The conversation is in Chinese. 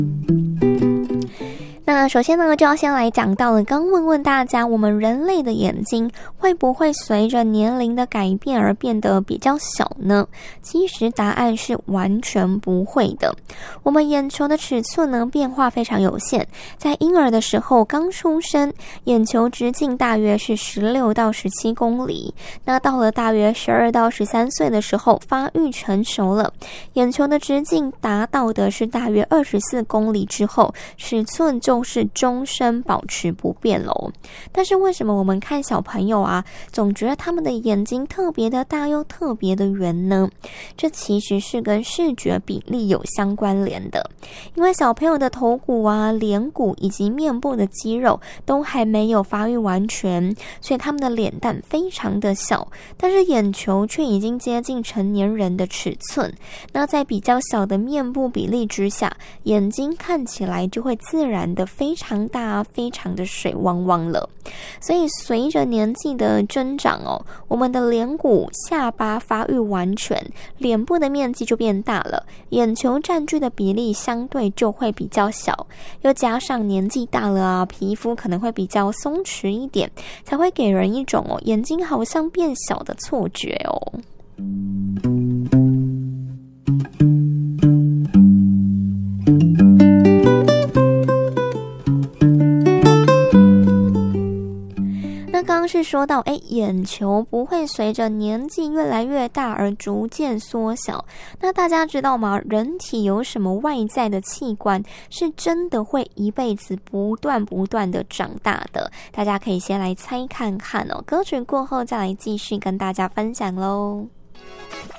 那首先呢，就要先来讲到了，刚问问大家，我们人类的眼睛会不会随着年龄的改变而变得比较小呢？其实答案是完全不会的。我们眼球的尺寸呢，变化非常有限。在婴儿的时候刚出生，眼球直径大约是16到17公里。那到了大约12到13岁的时候，发育成熟了，眼球的直径达到的是大约24公里之后，尺寸就是终身保持不变咯。但是为什么我们看小朋友啊，总觉得他们的眼睛特别的大又特别的圆呢？这其实是跟视觉比例有相关联的。因为小朋友的头骨啊、脸骨以及面部的肌肉都还没有发育完全，所以他们的脸蛋非常的小，但是眼球却已经接近成年人的尺寸。那在比较小的面部比例之下，眼睛看起来就会自然的非常大，非常的水汪汪了。所以随着年纪的增长哦，我们的脸骨、下巴发育完全，脸部的面积就变大了，眼球占据的比例相对就会比较小。又加上年纪大了啊，皮肤可能会比较松弛一点，才会给人一种眼睛好像变小的错觉哦。刚刚是说到眼球不会随着年纪越来越大而逐渐缩小。那大家知道吗？人体有什么外在的器官是真的会一辈子不断的长大的？大家可以先来猜看看哦。歌曲过后再来继续跟大家分享咯。